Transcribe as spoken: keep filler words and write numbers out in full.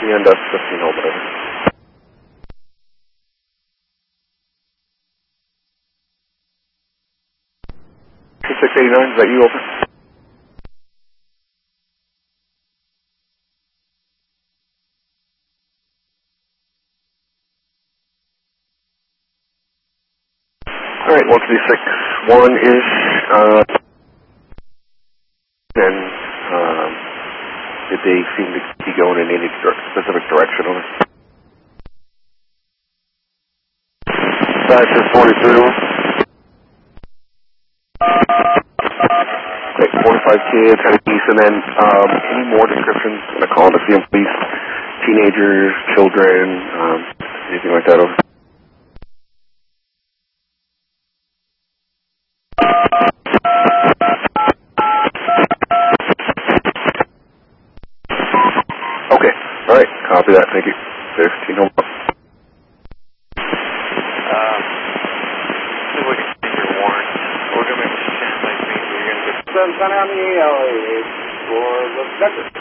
And that's fifteen home, whatever. six eighty-nine, is that you, over? Alright, one three six one is, uh, and, um, did they seem to be going in any specific direction, over? That's just forty-two. Okay, forty-five kids, heading east, and then, um, any more descriptions? I'm going to call in to see them, please. Teenagers, children, um, anything like that, over? Okay, alright, copy that, thank you. fifteen home. Um, see if we can see your warrant. We're going to make a chance like me. We're going to get... Sun on the L A for the second.